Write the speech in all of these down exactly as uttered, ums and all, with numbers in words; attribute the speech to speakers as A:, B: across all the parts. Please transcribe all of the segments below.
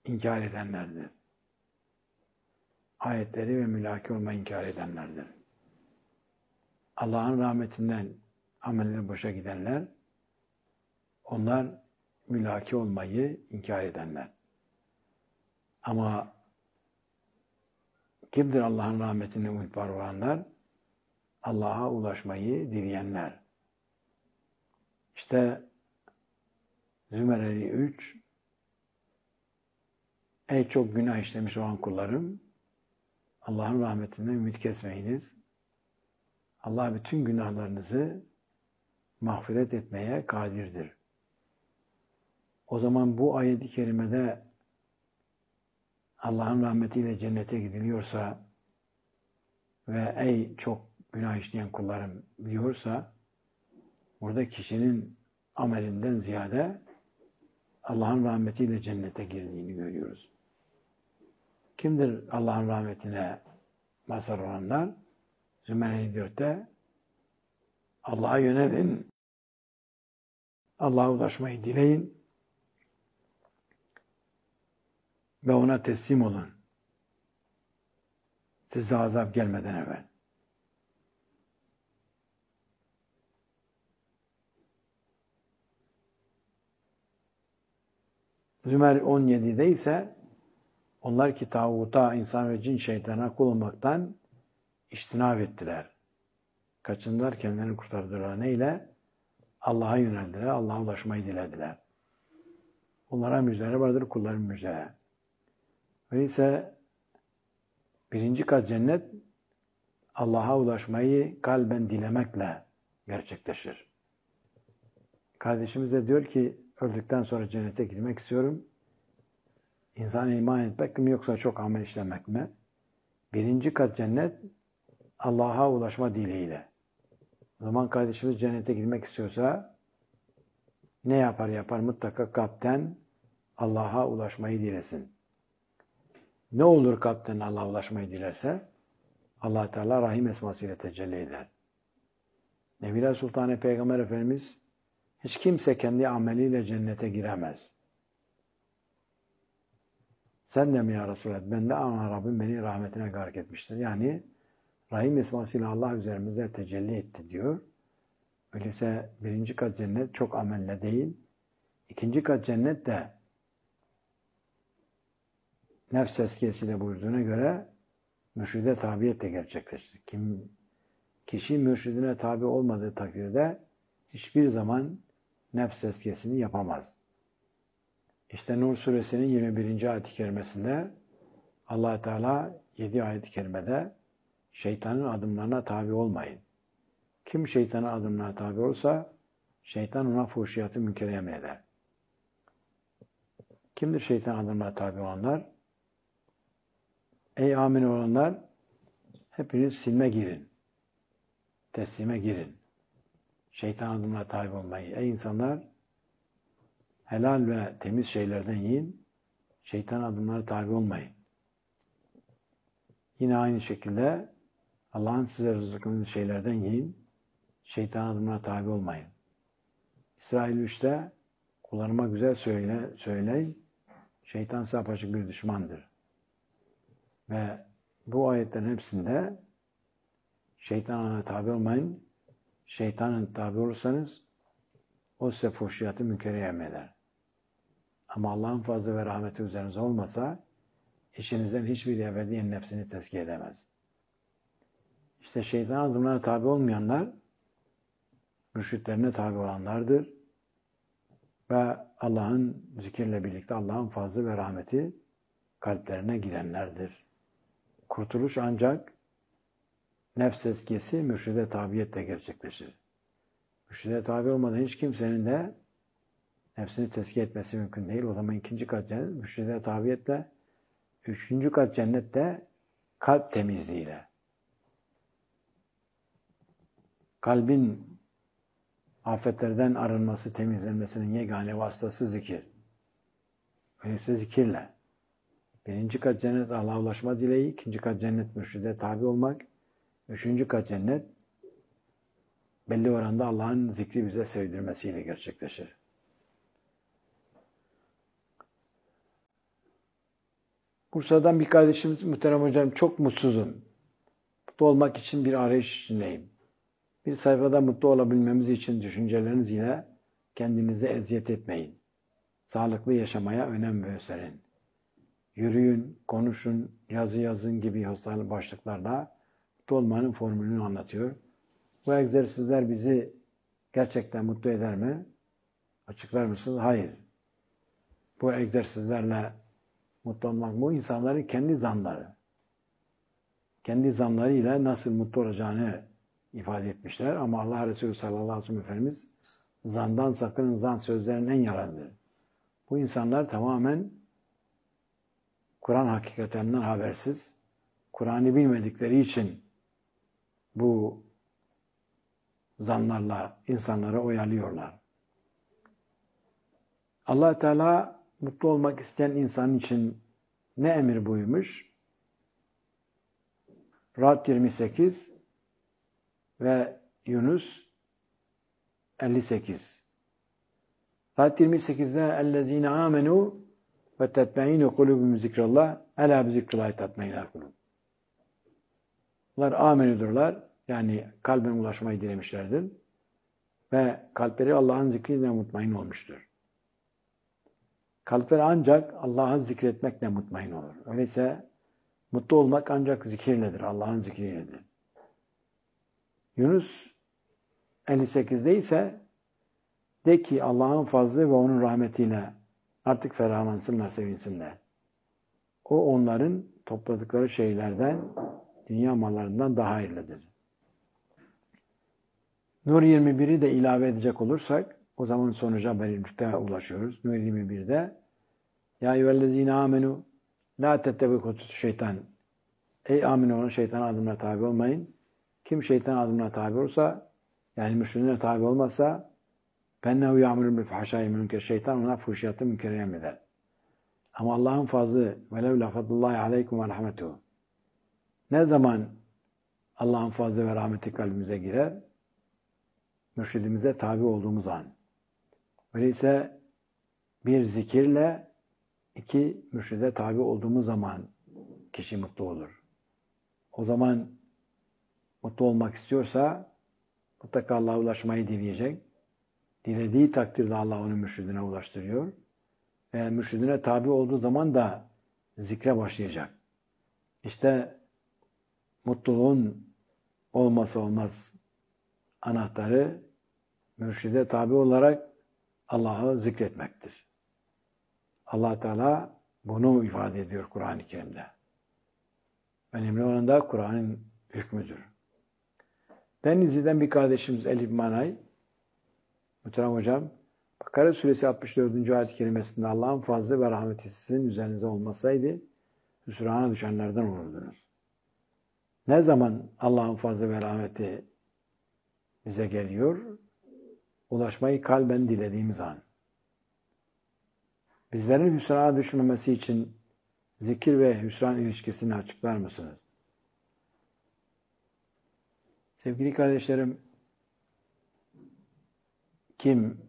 A: inkar edenlerdir. Ayetleri ve mülaki olmayı inkar edenlerdir. Allah'ın rahmetinden amelleri boşa gidenler, onlar mülaki olmayı inkar edenler. Ama kimdir Allah'ın rahmetine muhtar olanlar? Allah'a ulaşmayı dileyenler. İşte Zümereli üç, ey çok günah işlemiş olan kullarım, Allah'ın rahmetinden ümit kesmeyiniz. Allah bütün günahlarınızı mağfiret etmeye kadirdir. O zaman bu ayet-i kerimede Allah'ın rahmetiyle cennete gidiliyorsa ve ey çok günah işleyen kullarım diyorsa, burada kişinin amelinden ziyade Allah'ın rahmetiyle cennete girdiğini görüyoruz. Kimdir Allah'ın rahmetine mazhar olanlar? Zümer dörtte Allah'a yönelin, Allah'a ulaşmayı dileyin ve ona teslim olun. Size azap gelmeden evvel. Zümer on yedide ise onlar ki tağuta, insan ve cin şeytana kul olmaktan içtinab ettiler. Kaçındılar, kendilerini kurtardılar. Neyle? Allah'a yöneldiler, Allah'a ulaşmayı dilediler. Onlara müjdeler vardır, kulların müjdeleri. Öyleyse birinci kat cennet Allah'a ulaşmayı kalben dilemekle gerçekleşir. Kardeşimiz de diyor ki öldükten sonra cennete gitmek istiyorum. İnsana iman etmek mi yoksa çok amel işlemek mi? Birinci kat cennet Allah'a ulaşma dileğiyle. O zaman kardeşimiz cennete girmek istiyorsa ne yapar yapar mutlaka kalpten Allah'a ulaşmayı dilesin. Ne olur kalpten Allah'a ulaşmayı dilerse? Allah Teala Rahim esmasıyla tecelli eder. Nebiler Sultanı Peygamber Efendimiz hiç kimse kendi ameliyle cennete giremez. Sen de mi ya Resulallah? Ben de ama Rabbim beni rahmetine gark etmiştir. Yani Rahim esmasıyla Allah üzerimize tecelli etti diyor. Öyleyse birinci kat cennet çok amelle değil. İkinci kat cennet de nefs tezkiyesiyle buyurduğuna göre mürşide tabiyetle gerçekleştir. Kim, kişi mürşidine tabi olmadığı takdirde hiçbir zaman nefs tezkiyesini yapamaz. İşte Nur suresinin yirmi birinci ayet-i kerimesinde Allah Teala yedi ayet-i kerimede şeytanın adımlarına tabi olmayın. Kim şeytanın adımlarına tabi olursa şeytan ona fuhşiyatı münkere yemin eder. Kimdir şeytan adımlarına tabi olanlar? Ey amin olanlar, hepiniz silme girin. Teslime girin. Şeytan adımlarına tabi olmayı. Ey insanlar, helal ve temiz şeylerden yiyin. Şeytan adımlarına tabi olmayın. Yine aynı şekilde Allah'ın size rızıkladığı şeylerden yiyin. Şeytan adımlarına tabi olmayın. İsrail üçte kullarıma güzel söyle, söyleyin. Şeytan size apaçık bir düşmandır. Ve bu ayetlerin hepsinde şeytana tabi olmayın. Şeytanın tabi olursanız o size fuhşiyatı mükerrem eder. Ama Allah'ın fazlı ve rahmeti üzerinize olmasa işinizden hiçbir ebediyen nefsini tezkiye edemez. İşte şeytan adımlarına tabi olmayanlar mürşitlerine tabi olanlardır. Ve Allah'ın zikirle birlikte Allah'ın fazlı ve rahmeti kalplerine girenlerdir. Kurtuluş ancak nefs tezkiyesi mürşide tabiyetle gerçekleşir. Mürşide tabi olmadan hiç kimsenin de nefsini tezkiye etmesi mümkün değil. O zaman ikinci kat cennet mürşide tabiyetle, üçüncü kat cennette kalp temizliğiyle. Kalbin afetlerden arınması, temizlenmesinin yegane vasıtası zikir. Öyleyse zikirle. Birinci kat cennet Allah'a ulaşma dileği, ikinci kat cennet mürşide tabi olmak, üçüncü kat cennet belli oranda Allah'ın zikri bize sevdirmesiyle gerçekleşir. Bursa'dan bir kardeşimiz, muhterem hocam, çok mutsuzum. Mutlu olmak için bir arayış içindeyim. Bir sayfada mutlu olabilmemiz için düşünceleriniz ile kendinize eziyet etmeyin. Sağlıklı yaşamaya önem gösterin. Yürüyün, konuşun, yazı yazın gibi hastalık başlıklarla mutlu olmanın formülünü anlatıyor. Bu egzersizler bizi gerçekten mutlu eder mi? Açıklar mısınız? Hayır. Bu egzersizlerle mutlu olmak, bu insanların kendi zanları. Kendi zanlarıyla nasıl mutlu olacağını ifade etmişler. Ama Allah Resulü sallallahu aleyhi ve sellem Efendimiz zandan sakının, zan sözlerinin en yalanıdır. Bu insanlar tamamen Kur'an hakikatinden habersiz. Kur'an'ı bilmedikleri için bu zanlarla insanları oyalıyorlar. Allah Teala mutlu olmak isteyen insan için ne emir buyurmuş? Ra'd yirmi sekiz ve Yunus elli sekiz. Ra'd yirmi sekizde اَلَّذ۪ينَ آمَنُوا وَتَتْمَعِينُ قُلُوبُهُمْ ذِكْرَ اللّٰهِ اَلَا بِذِكْرِ اللّٰهِ تَتْمَعِينُ الْقُلُوبُ. Bunlar amenüdürler. Yani kalben ulaşmayı dilemişlerdir. Ve kalpleri Allah'ın zikriyle mutmain olmuştur. Kalpleri ancak Allah'ı zikretmekle mutmain olur. Öyleyse mutlu olmak ancak zikirledir. Allah'ın zikriyledir. Yunus elli sekizde ise de ki Allah'ın fazlı ve onun rahmetiyle artık ferahlansınlar, sevinsinler. O onların topladıkları şeylerden, dünya mallarından daha hayırlıdır. Nur yirmi biri de ilave edecek olursak, o zaman sonuca birlikte ulaşıyoruz. Nur yirmi birde Ya eyyühellezine amenu la tettebi kutut şeytan. Ey amin olan şeytan adımına tabi olmayın. Kim şeytan adımına tabi olursa, yani müşrikine tabi olmazsa فَاَنَّهُ يَعْمُلُ بِالْفَحْشَاءِ مُنْكَرِ Şeytan ona fuhşiyatı münkerine emreder. Ama Allah'ın fazlı وَلَوْ لَفَضُ اللّٰهِ عَلَيْكُمْ وَرَحْمَتُهُ. Ne zaman Allah'ın fazlı ve rahmeti kalbimize girer? Mürşidimize tabi olduğumuz an. Öyleyse bir zikirle, iki mürşide tabi olduğumuz zaman kişi mutlu olur. O zaman mutlu olmak istiyorsa mutlaka Allah'a ulaşmayı dileyecek. Dilediği takdirde Allah onu mürşidine ulaştırıyor. Ve mürşidine tabi olduğu zaman da zikre başlayacak. İşte mutluluğun olmazsa olmaz anahtarı mürşide tabi olarak Allah'ı zikretmektir. Allah Teala bunu ifade ediyor Kur'an-ı Kerim'de. Önemli olan da Kur'an'ın hükmüdür. Denizli'den bir kardeşimiz Elif Manay, Muhterem Hocam, Bakara Suresi altmış dördüncü ayet-i kerimesinde Allah'ın fazlı ve rahmeti sizin üzerinize olmasaydı hüsrana düşenlerden olurdunuz. Ne zaman Allah'ın fazlı ve rahmeti bize geliyor? Ulaşmayı kalben dilediğimiz an. Bizlerin hüsrana düşmemesi için zikir ve hüsran ilişkisini açıklar mısınız? Sevgili kardeşlerim, kim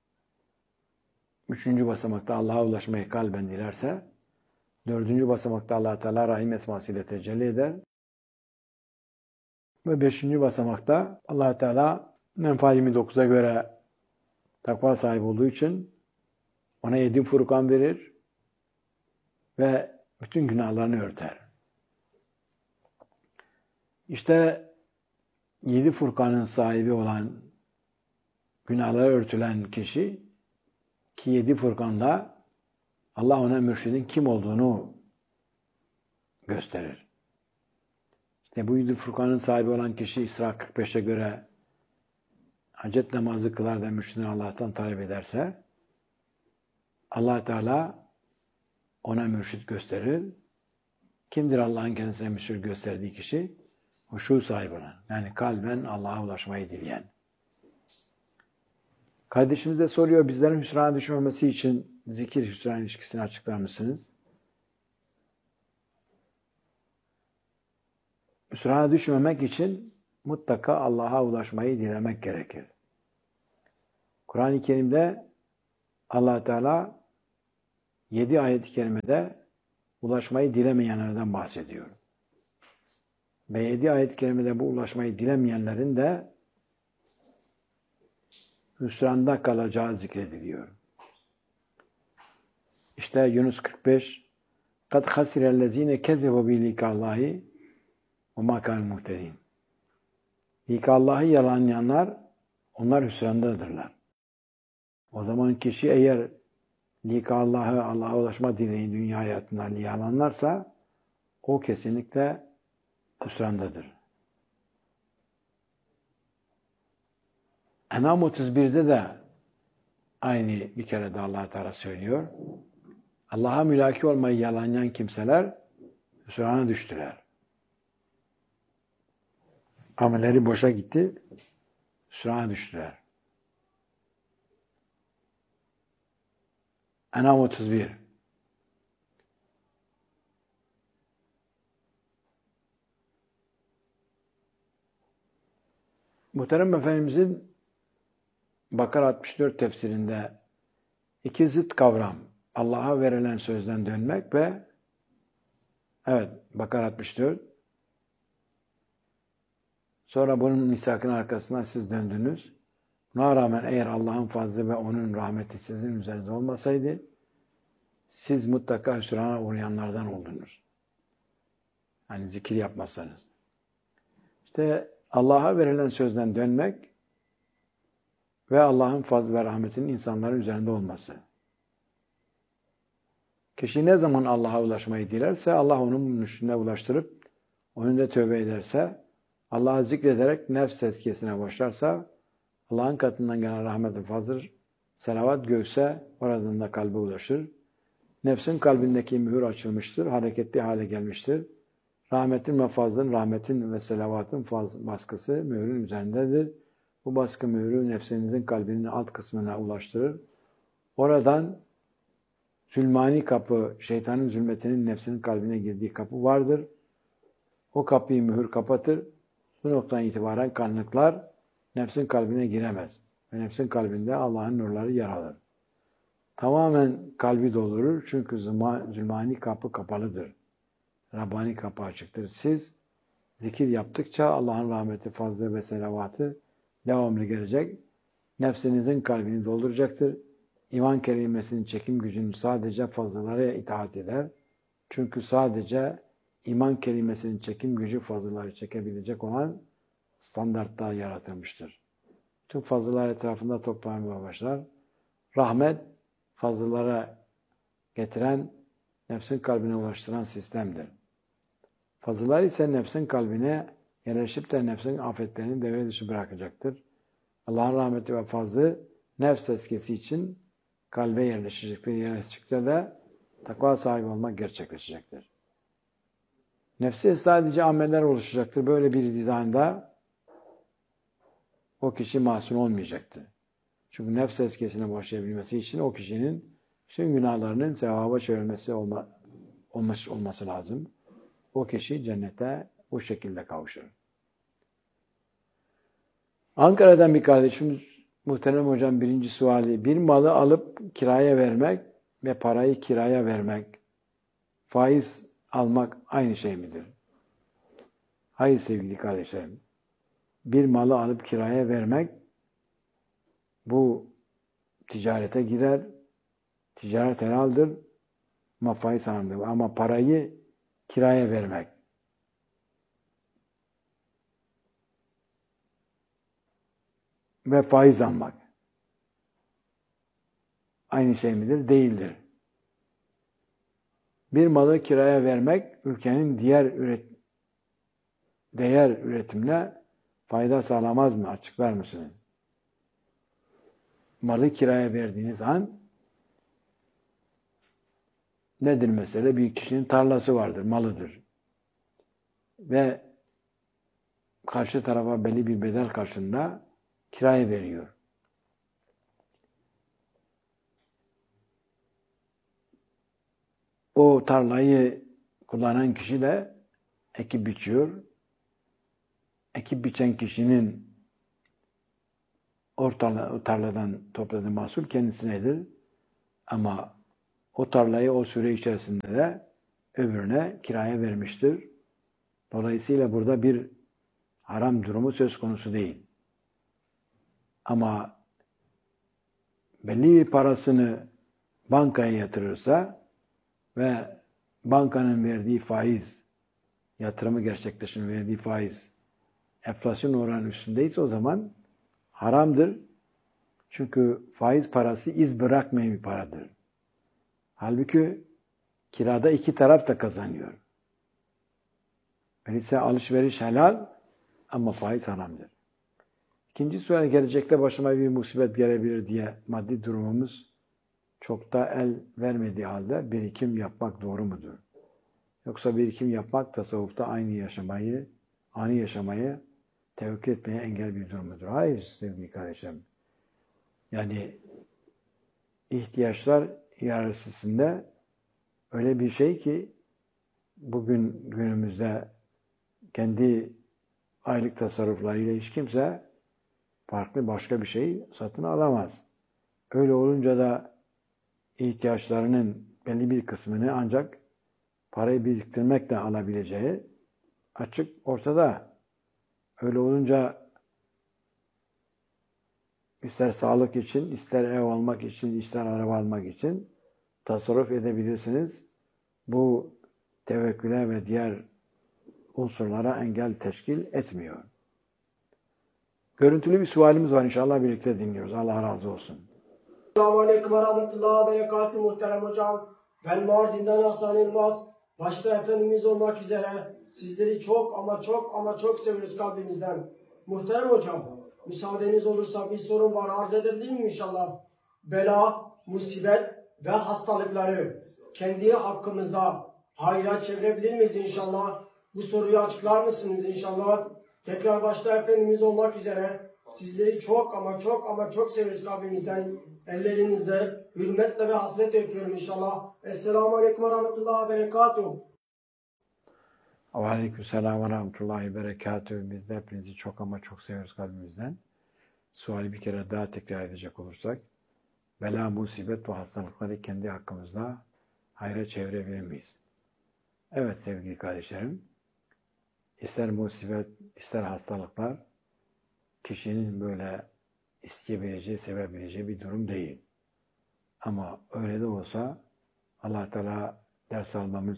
A: üçüncü basamakta Allah'a ulaşmayı kalben dilerse, dördüncü basamakta Allah Teala Rahim esmasıyla tecelli eder. Ve beşinci basamakta Allah Teala Enfal yirmi dokuza göre takva sahibi olduğu için ona yedi Furkan verir ve bütün günahlarını örter. İşte yedi Furkan'ın sahibi olan, günahları örtülen kişi ki yedi Furkan'la Allah ona mürşidin kim olduğunu gösterir. İşte bu yedi Furkan'ın sahibi olan kişi İsra kırk beşe göre hacet namazı kılar da mürşidini Allah'tan talep ederse Allah Teala ona mürşid gösterir. Kimdir Allah'ın kendisine mürşid gösterdiği kişi? Huşu sahibi olan. Yani kalben Allah'a ulaşmayı dileyen. Kardeşimiz de soruyor, bizlerin hüsrana düşmemesi için zikir hüsran ilişkisini açıklar mısınız? Hüsrana düşmemek için mutlaka Allah'a ulaşmayı dilemek gerekir. Kur'an-ı Kerim'de Allah Teala yedi ayet-i kerimede ulaşmayı dilemeyenlerden bahsediyor. Ve yedi ayet-i kerimede bu ulaşmayı dilemeyenlerin de hüsranda kalacağı zikrediliyor. İşte Yunus kırk beş قَدْ خَسِرَ الَّذ۪ينَ كَذَّبُوا بِلِقَاءِ اللّٰهِ وَمَا كَانُوا مُهْتَد۪ينَ Lika Allah'ı yalanlayanlar, onlar hüsrandadırlar. O zaman kişi eğer lika Allah'ı, Allah'a ulaşma dileği dünya hayatından yalanlarsa, o kesinlikle hüsrandadır. En'am otuz birde de aynı bir kere de Allah Teala söylüyor. Allah'a mülaki olmayı yalanlayan kimseler hüsrana düştüler. Amelleri boşa gitti, hüsrana düştüler. En'am otuz bir. Muhterem Efendimizin Bakara altmış dört tefsirinde iki zıt kavram, Allah'a verilen sözden dönmek ve evet Bakara altmış dört, sonra bunun misakın arkasından siz döndünüz. Buna rağmen eğer Allah'ın fazlı ve onun rahmeti sizin üzerinize olmasaydı, siz mutlaka hüsrana uğrayanlardan oldunuz. Hani zikir yapmazsanız. İşte Allah'a verilen sözden dönmek ve Allah'ın fazl ve rahmetinin insanların üzerinde olması. Kişi ne zaman Allah'a ulaşmayı dilerse, Allah onun üstüne ulaştırıp, onun da tövbe ederse, Allah'ı zikrederek nefs tezkiyesine başlarsa, Allah'ın katından gelen rahmet ve fazl, selavat göğse, oradan da kalbe ulaşır. Nefsin kalbindeki mühür açılmıştır, hareketli hale gelmiştir. Rahmetin ve fazlın, rahmetin ve selavatın baskısı mühürün üzerindedir. Bu baskı mührü nefsinizin kalbinin alt kısmına ulaştırır. Oradan zulmani kapı, şeytanın zulmetinin nefsinin kalbine girdiği kapı vardır. O kapıyı mühür kapatır. Bu noktadan itibaren karanlıklar nefsin kalbine giremez. Ve nefsin kalbinde Allah'ın nurları yer alır. Tamamen kalbi doldurur. Çünkü zulmani kapı kapalıdır. Rabbani kapı açıktır. Siz zikir yaptıkça Allah'ın rahmeti, fazlı ve selavatı devamlı gelecek. Nefsinizin kalbini dolduracaktır. İman kelimesinin çekim gücünü sadece fazlalara itaat eder. Çünkü sadece iman kelimesinin çekim gücü fazlaları çekebilecek olan standartlar yaratılmıştır. Tüm fazlalar etrafında toplanmaya başlar. Rahmet, fazlalara getiren, nefsin kalbine ulaştıran sistemdir. Fazlalar ise nefsin kalbine yerleşip de nefsin afetlerini devre dışı bırakacaktır. Allah'ın rahmeti ve fazlı nefs tezkiyesi için kalbe yerleşecektir. Yerleştikçe de takva sahibi olmak gerçekleşecektir. Nefsi sadece ameller oluşacaktır. Böyle bir dizaynda o kişi masum olmayacaktır. Çünkü nefs tezkiyesine başlayabilmesi için o kişinin tüm günahlarının sevaba çevrilmesi olma, olması, olması lazım. O kişi cennete bu şekilde kavuşur. Ankara'dan bir kardeşimiz, muhterem hocam, birinci suali, bir malı alıp kiraya vermek ve parayı kiraya vermek, faiz almak aynı şey midir? Hayır sevgili kardeşlerim. Bir malı alıp kiraya vermek, bu ticarete girer, ticaret helaldir ama faiz haramdır. Ama parayı kiraya vermek, ve faiz almak aynı şey midir? Değildir. Bir malı kiraya vermek, ülkenin diğer üret değer üretimine fayda sağlamaz mı? Açıklar mısınız? Malı kiraya verdiğiniz an nedir mesele? Bir kişinin tarlası vardır, malıdır. Ve karşı tarafa belli bir bedel karşılığında kiraya veriyor. O tarlayı kullanan kişi de ekip biçiyor. Ekip biçen kişinin o tarladan topladığı mahsul kendisinedir. Ama o tarlayı o süre içerisinde de öbürüne kiraya vermiştir. Dolayısıyla burada bir haram durumu söz konusu değil. Ama belli bir parasını bankaya yatırırsa ve bankanın verdiği faiz, yatırımı gerçekleşen verdiği faiz enflasyon oranının üstündeyse o zaman haramdır. Çünkü faiz parası iz bırakmayan bir paradır. Halbuki kirada iki taraf da kazanıyor. Öyleyse alışveriş helal ama faiz haramdır. İkinci soru, gelecekte başıma bir musibet gelebilir diye maddi durumumuz çok da el vermediği halde birikim yapmak doğru mudur? Yoksa birikim yapmak tasavvufta aynı yaşamayı, ani yaşamayı tevekkül etmeye engel bir durum mudur? Hayır sevgili kardeşlerim. Yani ihtiyaçlar hiyerarşisinde öyle bir şey ki bugün günümüzde kendi aylık tasarruflarıyla hiç kimse farklı başka bir şey satın alamaz. Öyle olunca da ihtiyaçlarının belli bir kısmını ancak parayı biriktirmekle alabileceği açık ortada. Öyle olunca ister sağlık için, ister ev almak için, ister araba almak için tasarruf edebilirsiniz. Bu tevekküle ve diğer unsurlara engel teşkil etmiyor. Görüntülü bir sualimiz var. İnşallah birlikte dinliyoruz. Allah razı olsun.
B: Selamünaleyküm ve rahmetullahi ve berekatuhu muhterem hocam. Ben Mardin'den Hasan Yılmaz. Başta Efendimiz olmak üzere sizleri çok ama çok ama çok seviyoruz kalbimizden. Muhterem hocam, müsaadeniz olursa bir sorun var. Arz edebilir miyim inşallah? Bela, musibet ve hastalıkları kendi hakkımızda hayra çevirebilir miyiz inşallah? Bu soruyu açıklar mısınız inşallah? Tekrar başta Efendimiz olmak üzere sizleri çok ama çok ama çok seviyoruz kalbimizden. Ellerinizde hürmetle ve hasretle öpüyorum inşallah. Esselamu Aleyküm ve Rahmetullahi ve Berekatuhu.
A: Aleykümselam ve Rahmetullahi ve Berekatuhu. Biz de hepinizi çok ama çok seviyoruz kalbimizden. Suali bir kere daha tekrar edecek olursak, bela, musibet ve hastalıkları kendi hakkımızda hayra çevirebilir miyiz? Evet sevgili kardeşlerim, ister musibet, ister hastalıklar kişinin böyle isteyebileceği, sevebileceği bir durum değil. Ama öyle de olsa Allah Teala ders almamız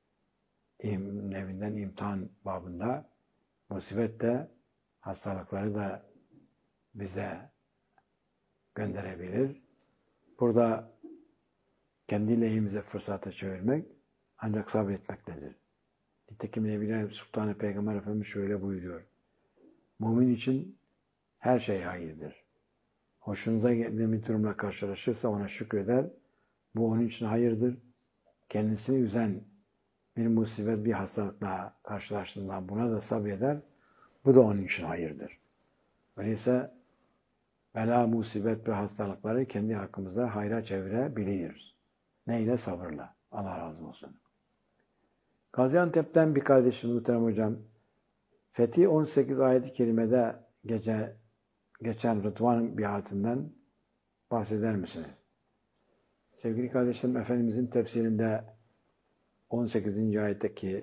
A: nevinden imtihan babında musibet de hastalıkları da bize gönderebilir. Burada kendi lehimize fırsata çevirmek ancak sabretmektedir. Nitekim Nebiler Sultanı Peygamber Efendimiz şöyle buyuruyor. Mümin için her şey hayırdır. Hoşunuza gelen bir durumla karşılaşırsa ona şükreder. Bu onun için hayırdır. Kendisini üzen bir musibet, bir hastalıkla karşılaştığında buna da sabreder. Bu da onun için hayırdır. Öyleyse bela, musibet ve hastalıkları kendi hakkımızda hayra çevirebiliriz. Neyle? Sabırla. Allah razı olsun. Gaziantep'ten bir kardeşim muhterem hocam, Fethi on sekiz ayet-i kerimede gece, geçen Rıdvan biatinden bahseder misiniz? Sevgili kardeşlerim, Efendimizin tefsirinde on sekizinci ayetteki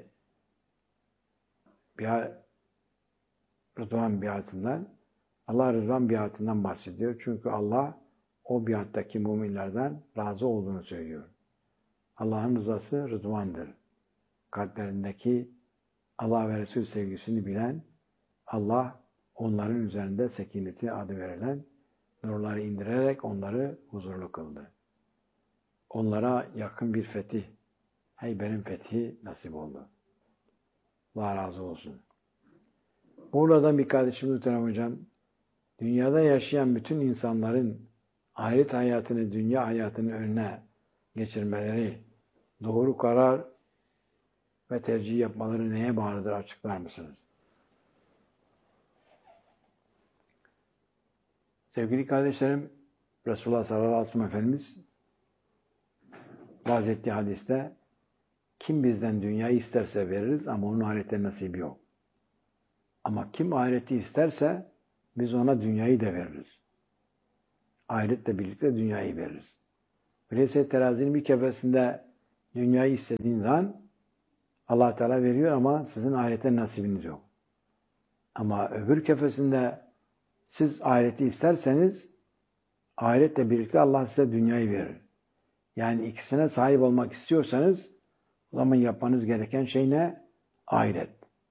A: Rıdvan biatinden, Allah Rıdvan biatinden bahsediyor. Çünkü Allah o biattaki müminlerden razı olduğunu söylüyor. Allah'ın rızası Rıdvan'dır. Kalplerindeki Allah ve Resul sevgisini bilen, Allah onların üzerinde sekineti adı verilen nurları indirerek onları huzurlu kıldı. Onlara yakın bir fetih, Hayber'in fethi nasip oldu. Allah razı olsun. Buradan bir kardeşim muhterem hocam, dünyada yaşayan bütün insanların ahiret hayatını, dünya hayatının önüne geçirmeleri, doğru karar ve tercih yapmaları neye bağlıdır açıklar mısınız? Sevgili kardeşlerim, Resulullah sallallahu aleyhi ve sellem Efendimiz vaaz ettiği hadiste kim bizden dünyayı isterse veririz ama onun ahirete nasibi yok. Ama kim ahireti isterse biz ona dünyayı da veririz. Ahiretle birlikte dünyayı veririz. Öyleyse terazinin bir kefesinde dünyayı istediğin zaman Allah Teala veriyor ama sizin ahirete nasibiniz yok. Ama öbür kefesinde siz ahireti isterseniz ahiretle birlikte Allah size dünyayı verir. Yani ikisine sahip olmak istiyorsanız o zaman yapmanız gereken şey ne? Ahiret.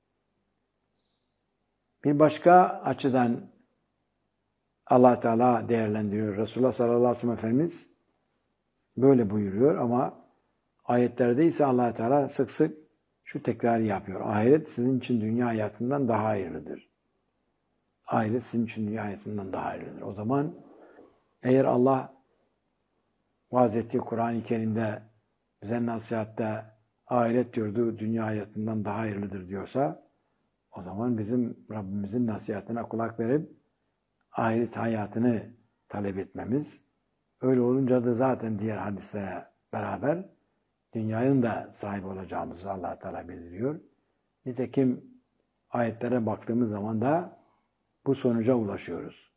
A: Bir başka açıdan Allah Teala değerlendiriyor. Resulullah sallallahu aleyhi ve sellem Efendimiz böyle buyuruyor ama ayetlerde ise Allah Teala sık sık şu tekrarı yapıyor. Ahiret sizin için dünya hayatından daha hayırlıdır. Ahiret sizin için dünya hayatından daha hayırlıdır. O zaman eğer Allah vaaz ettiği Kur'an-ı Kerim'de bize nasihatte ahiret diyordu, dünya hayatından daha hayırlıdır diyorsa o zaman bizim Rabbimizin nasihatine kulak verip ahiret hayatını talep etmemiz, öyle olunca da zaten diğer hadislere beraber dünyanın da sahibi olacağımızı Allah Teala bildiriyor. Nitekim ayetlere baktığımız zaman da bu sonuca ulaşıyoruz.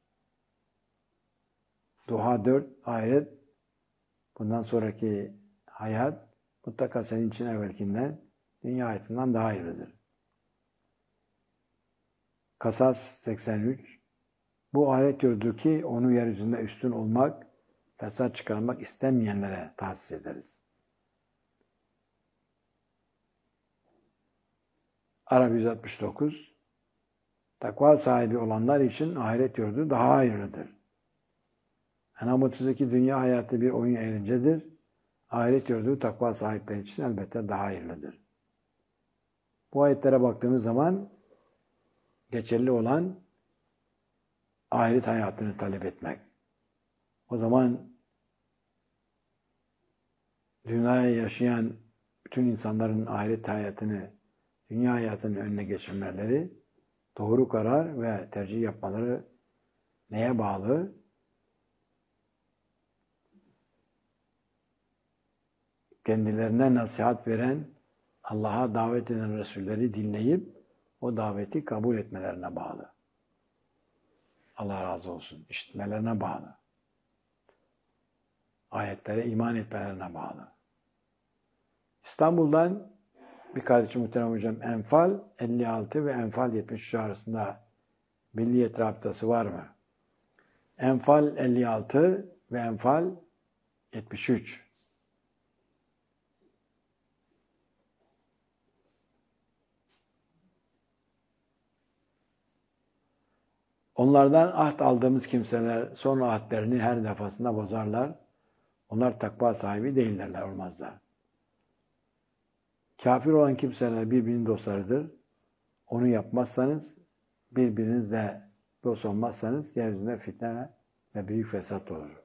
A: Duha dört ayet, bundan sonraki hayat mutlaka senin için evvelkinden, dünya hayatından daha hayırlıdır. Kasas seksen üç, bu ayet diyordur ki onu yeryüzünde üstün olmak, fesat çıkarmak istemeyenlere tahsis ederiz. Arap yüz altmış dokuz, takva sahibi olanlar için ahiret yurdu daha hayırlıdır. Enam otuz iki, dünya hayatı bir oyun eğlencedir. Ahiret yurdu takva sahipleri için elbette daha hayırlıdır. Bu ayetlere baktığımız zaman geçerli olan ahiret hayatını talep etmek. O zaman dünyaya yaşayan bütün insanların ahiret hayatını, dünya hayatının önüne geçirmeleri, doğru karar ve tercih yapmaları neye bağlı? Kendilerine nasihat veren, Allah'a davet eden Resulleri dinleyip o daveti kabul etmelerine bağlı. Allah razı olsun. İşitmelerine bağlı. Ayetlere iman etmelerine bağlı. İstanbul'dan bir kardeşim muhterem hocam, Enfal elli altı ve Enfal yetmiş üç arasında Milliyet rabıtası var mı? Enfal elli altı ve Enfal yetmiş üç. Onlardan ahd aldığımız kimseler sonra ahdlerini her defasında bozarlar. Onlar takva sahibi değillerler, olmazlar. Kafir olan kimseler birbirinin dostlarıdır. Onu yapmazsanız, birbirinizle dost olmazsanız yeryüzünde fitne ve büyük fesat olur.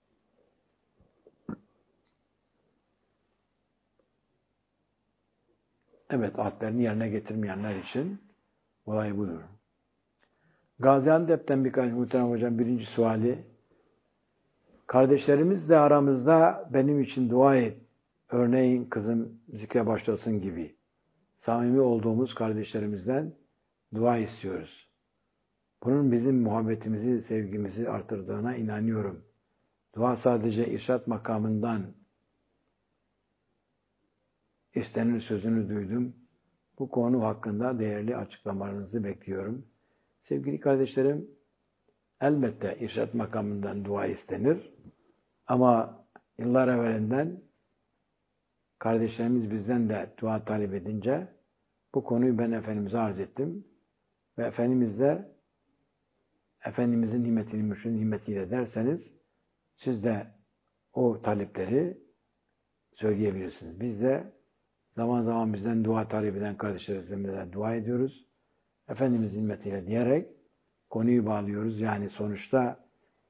A: Evet, ahdlerini yerine getirmeyenler için olay budur. Gaziantep'ten birkaç muhterem hocam, birinci suali. Kardeşlerimizle aramızda benim için dua et. Örneğin kızım zikre başlasın gibi. Samimi olduğumuz kardeşlerimizden dua istiyoruz. Bunun bizim muhabbetimizi, sevgimizi artırdığına inanıyorum. Dua sadece irşat makamından istenir sözünü duydum. Bu konu hakkında değerli açıklamalarınızı bekliyorum. Sevgili kardeşlerim, elbette irşat makamından dua istenir. Ama yıllar evvelinden kardeşlerimiz bizden de dua talep edince bu konuyu ben Efendimiz'e arz ettim. Ve Efendimiz de Efendimiz'in himmetini müşrin himmetiyle derseniz siz de o talepleri söyleyebilirsiniz. Biz de zaman zaman bizden dua talep eden kardeşlerimizle dua ediyoruz. Efendimiz'in himmetiyle diyerek konuyu bağlıyoruz. Yani sonuçta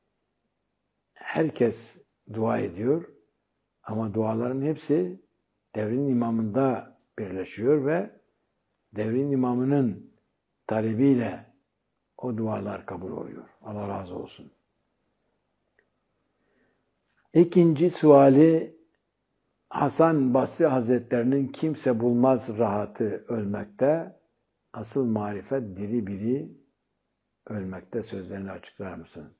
A: herkes dua ediyor ama duaların hepsi devrin imamında birleşiyor ve devrin imamının talebiyle o dualar kabul oluyor. Allah razı olsun. İkinci suali, Hasan Basri Hazretlerinin kimse bulmaz rahatı ölmekte, asıl marifet diri biri ölmekte sözlerini açıklar mısın?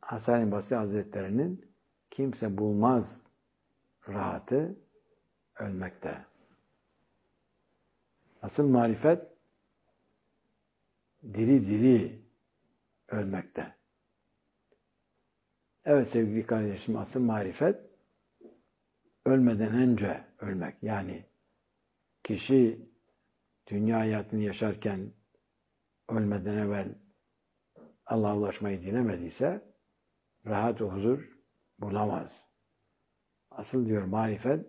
A: Hasan-ı Basri Hazretleri'nin kimse bulmaz rahatı ölmekte. Asıl marifet diri diri ölmekte. Evet sevgili kardeşim, asıl marifet ölmeden önce ölmek. Yani kişi dünya hayatını yaşarken ölmeden evvel Allah'a ulaşmayı dilemediyse rahat ve huzur bulamaz. Asıl diyor marifet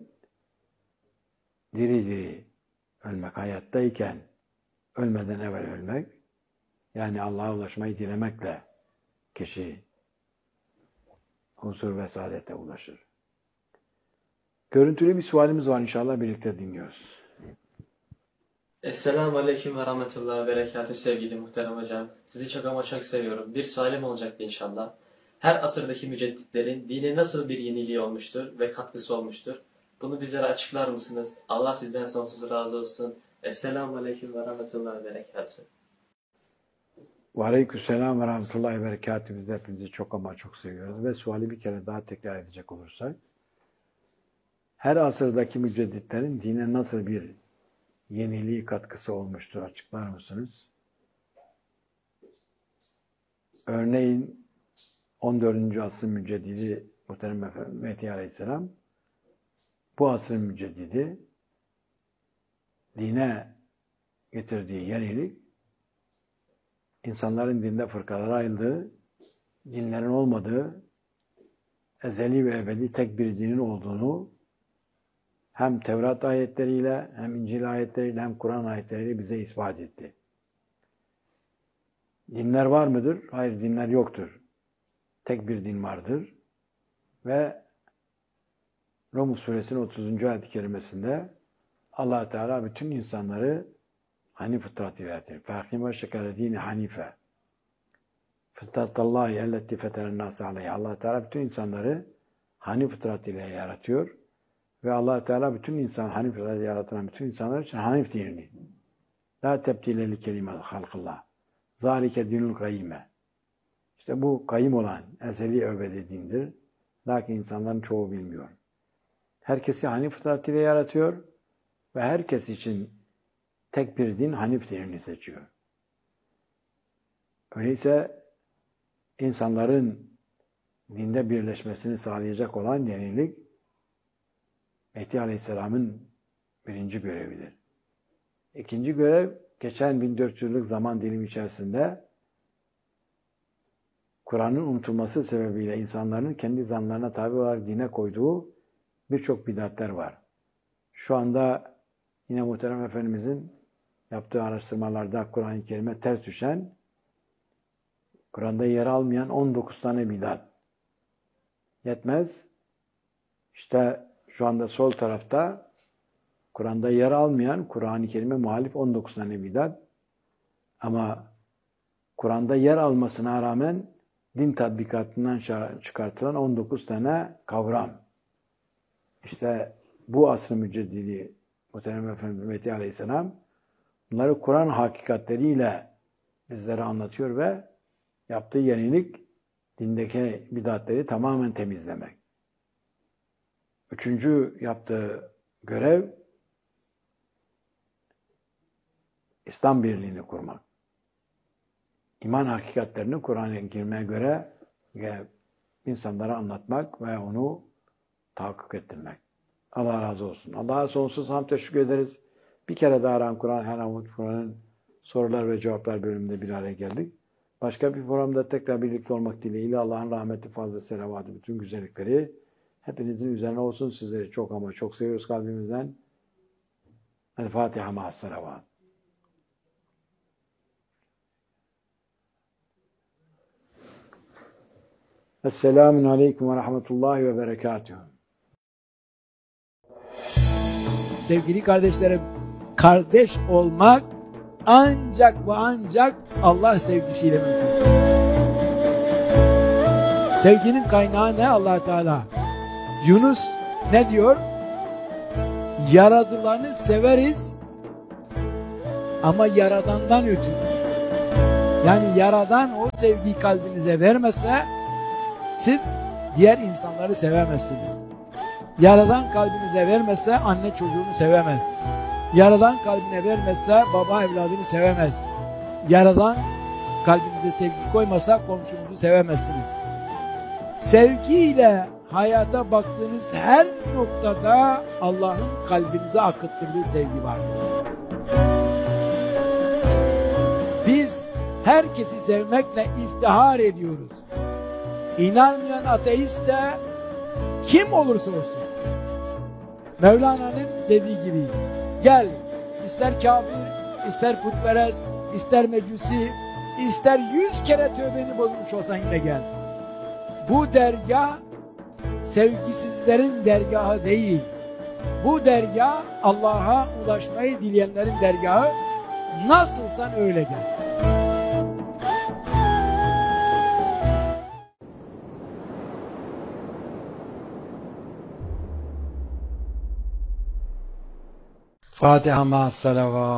A: diri diri ölmek, hayattayken ölmeden evvel ölmek. Yani Allah'a ulaşmayı dilemekle kişi huzur ve saadete ulaşır. Görüntülü bir sualimiz var, inşallah birlikte dinliyoruz.
C: Esselamu Aleyküm ve Rahmetullahi ve Berekatühü sevgili muhterem hocam. Sizi çok ama çok seviyorum. Bir sualim olacaktı inşallah. Her asırdaki mücedditlerin dine nasıl bir yeniliği olmuştur ve katkısı olmuştur? Bunu bizlere açıklar mısınız? Allah sizden sonsuz razı olsun. Esselamu Aleyküm ve Rahmetullahi ve Berekatühü.
A: Ve Aleykümselam ve Rahmetullahi ve Berekatühü. Biz hepinizi çok ama çok seviyoruz. Ve suali bir kere daha tekrar edecek olursak, her asırdaki mücedditlerin dine nasıl bir yeniliği katkısı olmuştur, açıklar mısınız? Örneğin on dördüncü asrın müceddidi Muhterem Mehdi Aleyhisselam, bu asrın müceddidi dine getirdiği yenilik, insanların dinde fırkalara ayrıldığı, dinlerin olmadığı, ezeli ve ebedi tek bir dinin olduğunu hem Tevrat ayetleriyle, hem İncil ayetleriyle, hem Kur'an ayetleriyle bize ispat etti. Dinler var mıdır? Hayır, dinler yoktur. Tek bir din vardır. Ve Rum suresinin otuzuncu ayet-i kerimesinde Allah Teala bütün insanları hanif fıtrat ile yaratır. فَاَقِمَ وَشَكَرَ دِينِ hanife. فِطْرَةَ اللّٰهِ اَلَّتِّ فَتَرَ النَّاسَ عَلَيْهِ. Allah Teala bütün insanları hanif fıtrat ile yaratıyor. Ve Allah Teala bütün insan, hanif fıtrat ile yaratılan bütün insanlar için hanif dinini. La tebdile li kelime halkillah. Zalike dinul kayyime. İşte bu kayyim olan ezeli ebedi dindir. Lakin insanların çoğu bilmiyor. Herkesi hanif fıtrat ile yaratıyor ve herkes için tek bir din hanif dinini seçiyor. Öyleyse insanların dinde birleşmesini sağlayacak olan yenilik Mehdi Aleyhisselam'ın birinci görevidir. İkinci görev, geçen bin dört yüz yıllık zaman dilimi içerisinde Kur'an'ın unutulması sebebiyle insanların kendi zanlarına tabi olarak dine koyduğu birçok bid'atler var. Şu anda yine Muhterem Efendimizin yaptığı araştırmalarda Kur'an-ı Kerim'e ters düşen, Kur'an'da yer almayan on dokuz tane bid'at. Yetmez. İşte şu anda sol tarafta Kur'an'da yer almayan, Kur'an-ı Kerim'e muhalif on dokuz tane bid'at. Ama Kur'an'da yer almasına rağmen din tatbikatından çıkartılan on dokuz tane kavram. İşte bu asr-ı müceddidi Muhterem Efendimiz Mehdi Aleyhisselam bunları Kur'an hakikatleriyle bizlere anlatıyor ve yaptığı yenilik dindeki bid'atleri tamamen temizlemek. Üçüncü yaptığı görev İslam birliğini kurmak. İman hakikatlerini Kur'an-ı Kerim'e göre insanlara anlatmak ve onu tahakkuk ettirmek. Allah razı olsun. Allah'a sonsuz hamd teşekkür ederiz. Bir kere daha Ram Kur'an, Helal Kur'an'ın sorular ve cevaplar bölümünde bir araya geldik. Başka bir programda tekrar birlikte olmak dileğiyle Allah'ın rahmeti, fazla selavatı, bütün güzellikleri hepinizin üzerine olsun. Sizleri çok ama çok seviyoruz kalbimizden. El Fatiha ma'as selavat. Esselamun Aleyküm ve Rahmetullahi ve Berekatühü.
D: Sevgili kardeşlerim, kardeş olmak ancak ve ancak Allah sevgisiyle mümkün. Sevginin kaynağı ne? Allah Teala. Yunus ne diyor? Yaradılanı severiz ama Yaradan'dan ötürü. Yani Yaradan o sevgiyi kalbinize vermese siz diğer insanları sevemezsiniz. Yaradan kalbinize vermezse anne çocuğunu sevemez. Yaradan kalbine vermezse baba evladını sevemez. Yaradan kalbinize sevgi koymasa komşunuzu sevemezsiniz. Sevgiyle hayata baktığınız her noktada Allah'ın kalbinize akıttırdığı sevgi vardır. Biz herkesi sevmekle iftihar ediyoruz. İnanmayan ateist de kim olursa olsun, Mevlana'nın dediği gibi, gel, ister kafir, ister putperest, ister mecusi, ister yüz kere tövbeni bozmuş olsan yine gel. Bu dergah sevgisizlerin dergahı değil. Bu dergah Allah'a ulaşmayı dileyenlerin dergahı. Nasılsan öyle gel.
A: Fatiha ma salavat.